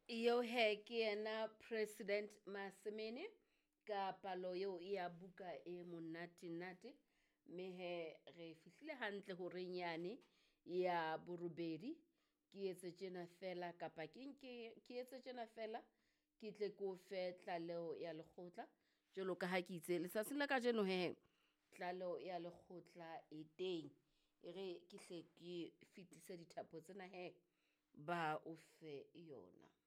Eo he ke yena President Masimene ka palo eo ya buka e monate mme he re fihlile hantle ho renyane ya borobedi ke etse tjena fela kapa ke etse tjena fela ke tle ko fe tlaleo ya lekgotla jwalo ka ha ke itse letsatsing la kajeno he tlaleo ya lekgotla e teng e re ke hle ke fitise dithapo tsena he ba o fe yona.